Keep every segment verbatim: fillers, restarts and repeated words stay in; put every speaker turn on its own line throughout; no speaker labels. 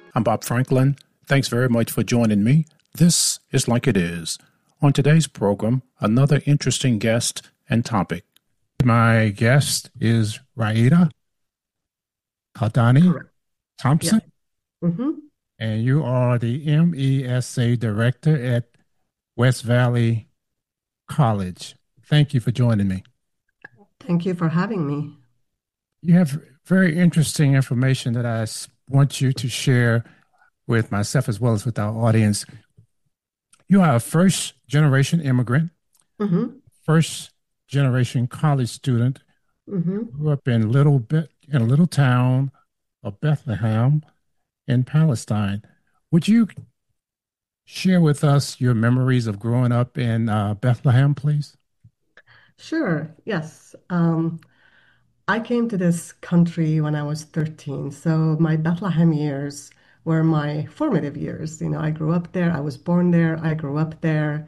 I'm Bob Franklin. Thanks very much for joining me. This is Like It Is. On today's program, another interesting guest and topic. My guest is Raida Kaldani
Correct. Yeah.
Thompson,
hmm
and you are the M E S A Director at West Valley College. Thank you for joining me.
Thank you for having me.
You have very interesting information that I s- want you to share with myself as well as with our audience. You are a first generation immigrant,
hmm
first generation college student,
hmm
grew up in little bit in a little town of Bethlehem in Palestine. Would you share with us your memories of growing up in uh, Bethlehem, please?
Sure. Yes. Um, I came to this country when I was thirteen. So my Bethlehem years were my formative years. You know, I grew up there. I was born there. I grew up there.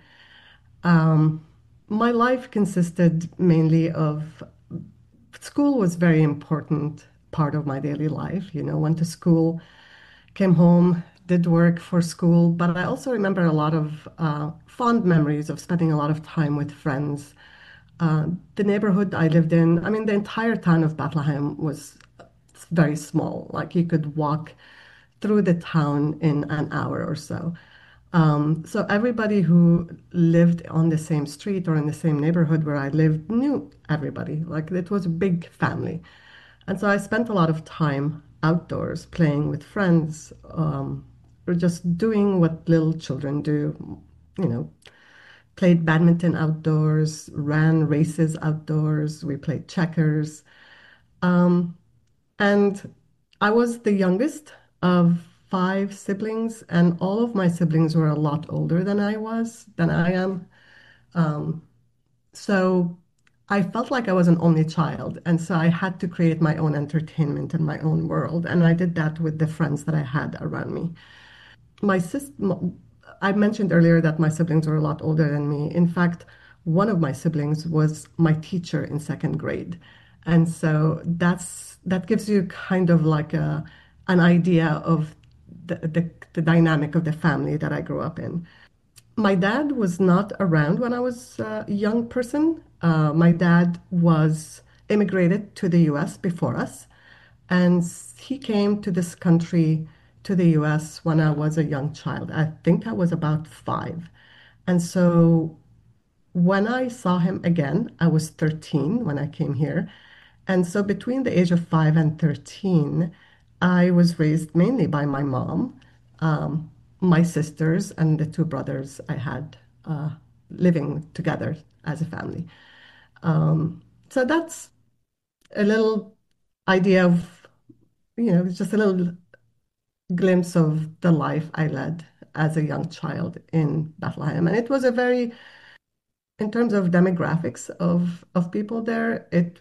Um, my life consisted mainly of school was very important part of my daily life. You know, went to school, came home, did work for school, but I also remember a lot of uh, fond memories of spending a lot of time with friends. Uh, the neighborhood I lived in, I mean, the entire town of Bethlehem was very small. Like you could walk through the town in an hour or so. Um, so everybody who lived on the same street or in the same neighborhood where I lived knew everybody. Like it was a big family. And so I spent a lot of time outdoors playing with friends, um, or just doing what little children do, you know, played badminton outdoors, ran races outdoors, we played checkers. Um, and I was the youngest of five siblings, and all of my siblings were a lot older than I was, than I am. Um, so I felt like I was an only child, and so I had to create my own entertainment and my own world, and I did that with the friends that I had around me. My sis, m- I mentioned earlier that my siblings were a lot older than me. In fact, one of my siblings was my teacher in second grade, and so that's that gives you kind of like a an idea of the the, the dynamic of the family that I grew up in. My dad was not around when I was a young person. Uh, my dad was immigrated to the U S before us, and he came to this country, to the U S, when I was a young child. I think I was about five. And so when I saw him again, I was thirteen when I came here. And so between the age of five and thirteen, I was raised mainly by my mom, um, my sisters, and the two brothers I had uh, living together as a family. Um, so that's a little idea of, you know, just a little glimpse of the life I led as a young child in Bethlehem. And it was a very, in terms of demographics of, of people there, it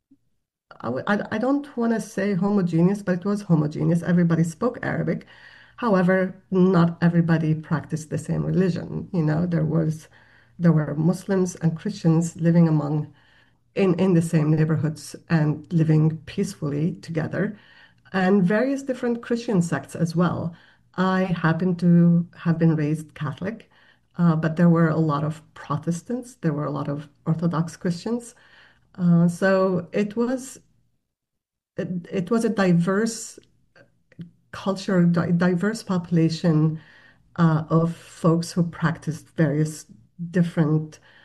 I, w- I I don't want to say homogeneous, but it was homogeneous. Everybody spoke Arabic. However, not everybody practiced the same religion. You know, there was there were Muslims and Christians living among in, in the same neighborhoods and living peacefully together, and various different Christian sects as well. I happen to have been raised Catholic, uh, but there were a lot of Protestants, there were a lot of Orthodox Christians. Uh, so it was it, it was a diverse culture, di diverse population uh, of folks who practiced various different